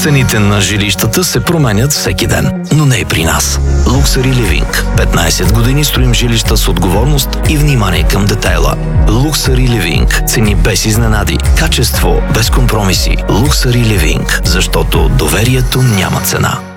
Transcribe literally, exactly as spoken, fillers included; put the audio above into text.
Цените на жилищата се променят всеки ден, но не и при нас. Luxury Living. петнайсет години строим жилища с отговорност и внимание към детайла. Luxury Living. Цени без изненади. Качество без компромиси. Luxury Living. Защото доверието няма цена.